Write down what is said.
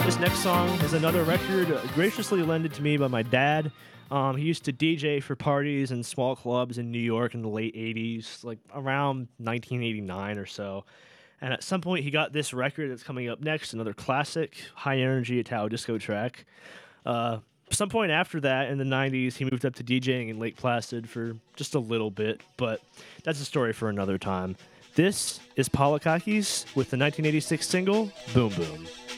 This next song is another record graciously lended to me by my dad. He used to DJ for parties and small clubs in New York in the late 80s, like around 1989 or so. And at some point, he got this record that's coming up next, another classic, high energy Italo disco track. Some point after that, in the 90s, he moved up to DJing in Lake Placid for just a little bit, but that's a story for another time. This is Polakakis with the 1986 single, Boom Boom.